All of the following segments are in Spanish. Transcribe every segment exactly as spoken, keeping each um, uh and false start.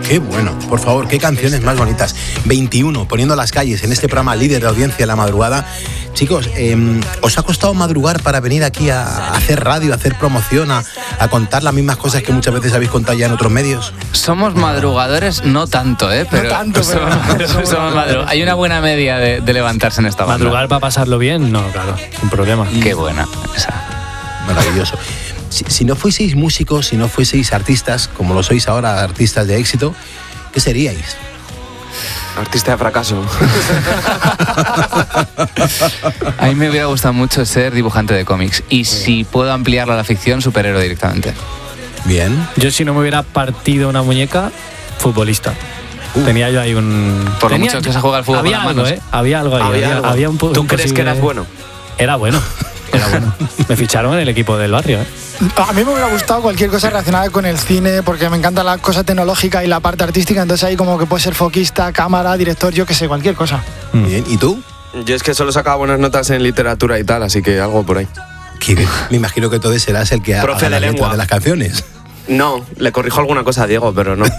Qué bueno, por favor, qué canciones más bonitas. veintiuno, poniendo las calles en este programa líder de audiencia en la madrugada. Chicos, eh, ¿os ha costado madrugar para venir aquí a, a hacer radio, a hacer promoción, a, a contar las mismas cosas que muchas veces habéis contado ya en otros medios? Somos madrugadores, no tanto, ¿eh? Pero, no tanto, pero, pero somos, somos madrugadores. Hay una buena media de, de levantarse en esta banda. ¿Madrugar para pasarlo bien? No, claro, sin problema. Qué buena esa. Maravilloso. Si, si no fueseis músicos, si no fueseis artistas, como lo sois ahora, artistas de éxito, ¿qué seríais? Artista de fracaso. A mí me hubiera gustado mucho ser dibujante de cómics. Y si puedo ampliarlo a la ficción, superhéroe directamente. Bien. Yo, si no me hubiera partido una muñeca, futbolista. Uh. Tenía yo ahí un... Por lo Tenía, mucho que se juega al fútbol había con las algo, manos. ¿eh? Había algo ahí. Había Había, algo. había un, ¿Tú un crees posible... que eras bueno? Era bueno. Era bueno. Me ficharon en el equipo del barrio, ¿eh? A mí me hubiera gustado cualquier cosa relacionada con el cine, porque me encanta la cosa tecnológica y la parte artística, entonces ahí como que puede ser foquista, cámara, director, yo qué sé, cualquier cosa. Mm. Bien, ¿y tú? Yo es que solo sacaba buenas notas en literatura y tal, así que algo por ahí. Que me imagino que entonces serás el que Profe haga de la letra lengua. de las canciones. No, le corrijo alguna cosa a Diego, pero no.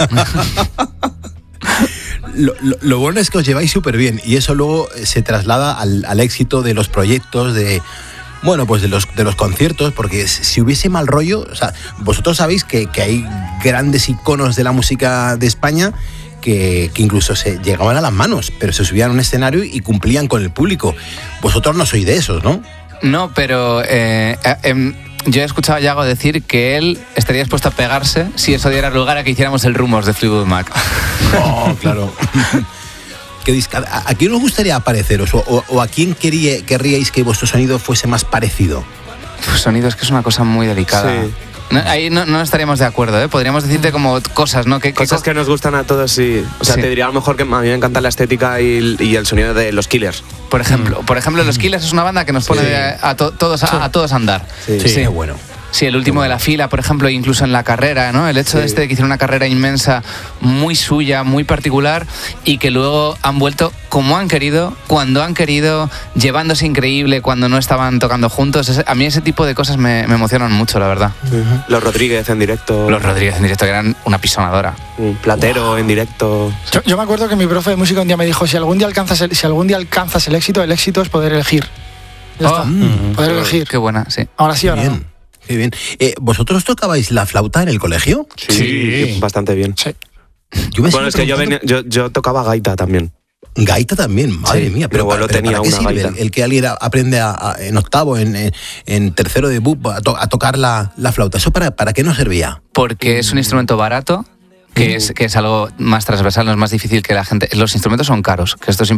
Lo, lo, lo bueno es que os lleváis súper bien y eso luego se traslada al, al éxito de los proyectos, de bueno, pues de los, de los conciertos, porque si hubiese mal rollo, o sea, vosotros sabéis que, que hay grandes iconos de la música de España que, que incluso se llegaban a las manos, pero se subían a un escenario y cumplían con el público. Vosotros no sois de esos, ¿no? No, pero eh, eh, eh, yo he escuchado a Yago decir que él estaría dispuesto a pegarse si eso diera lugar a que hiciéramos el Rumors de Fleetwood Mac. Oh, claro. ¿A, ¿A quién os gustaría pareceros? O, o, o a quién quería, querríais que vuestro sonido fuese más parecido? Pues sonido es que es una cosa muy delicada. Sí. No, ahí no, no estaríamos de acuerdo, ¿eh? Podríamos decirte como cosas, ¿no? Que, Cosas que, que nos gustan a todos, sí. O sea, sí. te diría a lo mejor que a mí me encanta la estética y, y el sonido de los Killers. Por ejemplo, por ejemplo, los Killers es una banda que nos pone Sí. a, a, to, todos, a, a todos a andar. Sí, Sí, qué bueno. Sí, el último de la fila, por ejemplo, incluso en la carrera, ¿no? El hecho Sí. de este de que hicieron una carrera inmensa, muy suya, muy particular, y que luego han vuelto como han querido, cuando han querido, llevándose increíble cuando no estaban tocando juntos. Ese, a mí ese tipo de cosas me, me emocionan mucho, la verdad. Uh-huh. Los Rodríguez en directo. Los Rodríguez en directo, que eran una pisonadora. Un Platero wow. en directo. Yo, yo me acuerdo que mi profe de música un día me dijo, si algún día alcanzas el, si algún día alcanzas el éxito, el éxito es poder elegir. Ya Oh, está. mm, Poder elegir. Qué buena, sí. Ahora sí, ahora bien, no. qué bien. Eh, ¿Vosotros tocabais la flauta en el colegio? Sí, Sí. bastante bien. Sí. Yo me Bueno, sigo es que yo, preguntando- venía, yo, yo tocaba gaita también. Gaita también, madre Sí, mía. mi Pero, abuelo para, pero tenía ¿para qué una sirve gaita. el, el que alguien aprende a, a, en octavo, en, en, en tercero de B U P, a, to, a tocar la, la flauta? ¿Eso para, para qué nos servía? Porque es un instrumento barato, que es, que es algo más transversal, no es más difícil que la gente... Los instrumentos son caros, que esto es